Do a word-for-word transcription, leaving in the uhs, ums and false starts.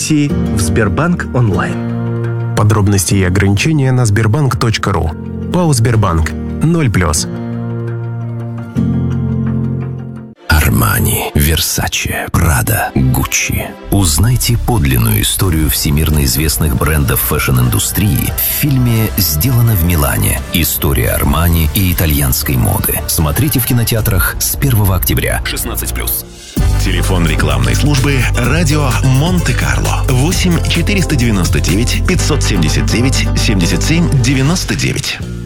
комиссии в Сбербанк онлайн. Подробности и ограничения на сбербанк точка ру. ПАО «Сбербанк». ноль плюс. Армани, Версаче, Прада, Гуччи. Узнайте подлинную историю всемирно известных брендов фэшн-индустрии в фильме «Сделано в Милане. История Армани и итальянской моды». Смотрите в кинотеатрах с первого октября. шестнадцать плюс. Телефон рекламной службы «Радио Монте-Карло». восемь четыреста девяносто девять пятьсот семьдесят девять семьдесят семь девяносто девять.